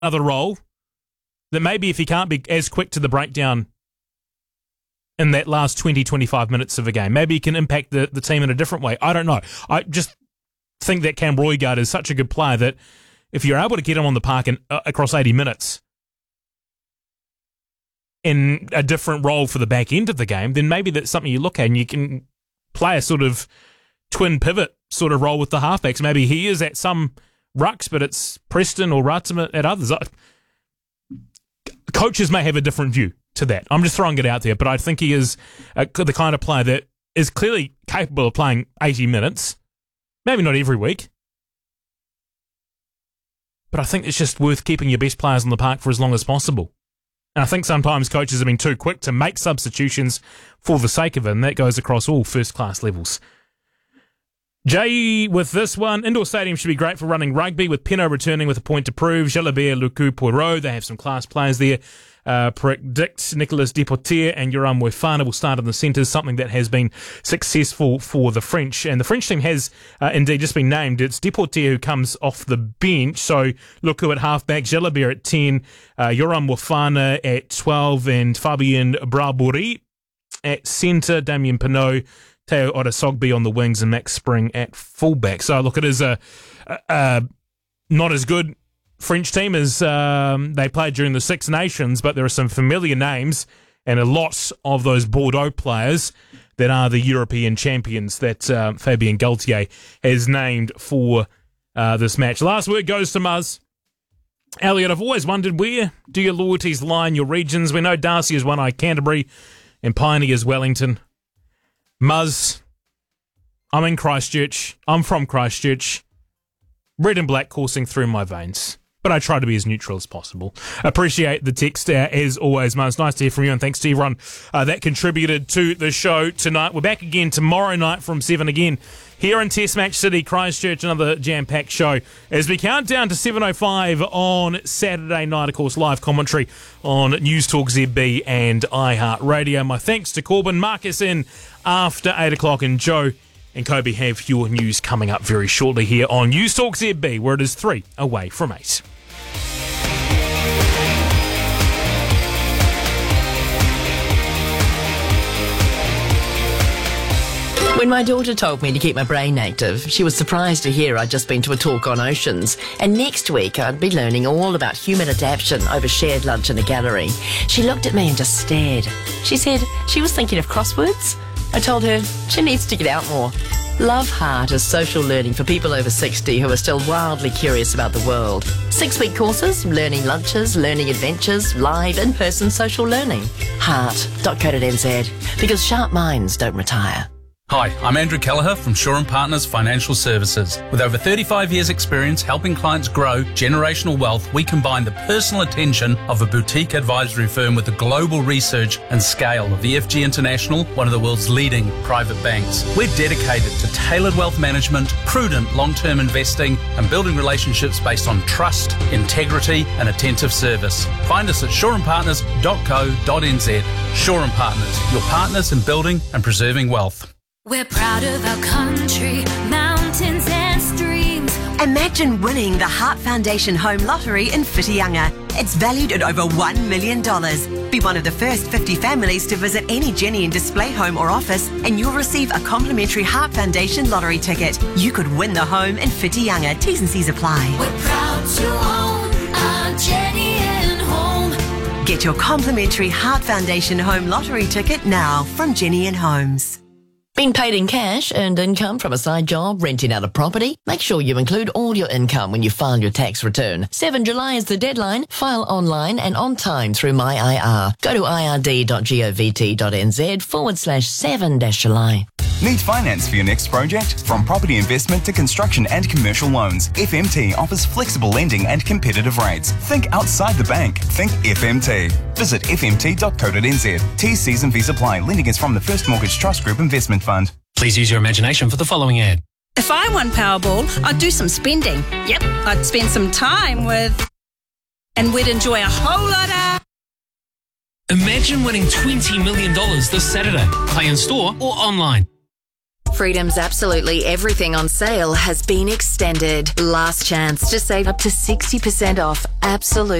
another role, that maybe if he can't be as quick to the breakdown in that last 20, 25 minutes of a game, maybe he can impact the team in a different way. I don't know. I just think that Cam Roigard is such a good player that if you're able to get him on the park across 80 minutes in a different role for the back end of the game, then maybe that's something you look at and you can play a sort of twin pivot sort of role with the halfbacks. Maybe he is at some rucks, but it's Preston or Ratima at others. Coaches may have a different view to that. I'm just throwing it out there, but I think he is the kind of player that is clearly capable of playing 80 minutes, maybe not every week, but I think it's just worth keeping your best players on the park for as long as possible. And I think sometimes coaches have been too quick to make substitutions for the sake of it, and that goes across all first-class levels. Jay with this one. Indoor stadium should be great for running rugby, with Peno returning with a point to prove. Jalabert, Luku, Poirot, they have some class players there. Predict Nicolas Deportier and Yoram Moefana will start in the centres, something that has been successful for the French. And the French team has indeed just been named. It's Deportier who comes off the bench. So Luku at halfback, Jalabert at 10, Yoram Moefana at 12, and Fabien Braboury at centre, Damien Pinot, Teo Otosogbi on the wings, and Max Spring at fullback. So look, it is a not as good French team as they played during the Six Nations, but there are some familiar names and a lot of those Bordeaux players that are the European champions that Fabien Galtier has named for this match. Last word goes to Muzz. Elliot, I've always wondered, where do your loyalties lie in your regions? We know Darcy is One-Eye Canterbury and Piney is Wellington. Muzz, I'm in Christchurch. I'm from Christchurch. Red and black coursing through my veins. But I try to be as neutral as possible. Appreciate the text as always, Muzz. Nice to hear from you, and thanks to everyone that contributed to the show tonight. We're back again tomorrow night from 7 again here in Test Match City, Christchurch. Another jam-packed show as we count down to 7:05 on Saturday night. Of course, live commentary on News Talk ZB and iHeartRadio. My thanks to Corbin. Marcus in after 8 o'clock, and Joe and Kobe have your news coming up very shortly here on News Talk ZB, where it is 3 away from 8. When my daughter told me to keep my brain active, she was surprised to hear I'd just been to a talk on oceans, and next week I'd be learning all about human adaptation over shared lunch in a gallery. She looked at me and just stared. She said she was thinking of crosswords. I told her she needs to get out more. Love Heart is social learning for people over 60 who are still wildly curious about the world. 6-week courses, learning lunches, learning adventures, live in-person social learning. Heart.co.nz, because sharp minds don't retire. Hi, I'm Andrew Kelleher from Shaw & Partners Financial Services. With over 35 years' experience helping clients grow generational wealth, we combine the personal attention of a boutique advisory firm with the global research and scale of the FG International, one of the world's leading private banks. We're dedicated to tailored wealth management, prudent long-term investing, and building relationships based on trust, integrity, and attentive service. Find us at shawandpartners.co.nz. Shaw & Partners, your partners in building and preserving wealth. We're proud of our country, mountains and streams. Imagine winning the Heart Foundation Home Lottery in Whitianga. It's valued at over $1 million. Be one of the first 50 families to visit any Jenny and Display home or office, and you'll receive a complimentary Heart Foundation lottery ticket. You could win the home in Whitianga. T's and C's apply. We're proud to own our Jenny and Home. Get your complimentary Heart Foundation Home Lottery ticket now from Jenny and Homes. Been paid in cash, earned income from a side job, renting out a property? Make sure you include all your income when you file your tax return. 7 July is the deadline. File online and on time through MyIR. Go to ird.govt.nz/7-July. Need finance for your next project? From property investment to construction and commercial loans, FMT offers flexible lending and competitive rates. Think outside the bank. Think FMT. Visit fmt.co.nz. T's, C's and V's apply. Lending is from the First Mortgage Trust Group Investment Fund. Please use your imagination for the following ad. If I won Powerball, I'd do some spending. Yep, I'd spend some time with... and we'd enjoy a whole lot of... Imagine winning $20 million this Saturday. Play in store or online. Freedom's absolutely everything on sale has been extended. Last chance to save up to 60% off absolute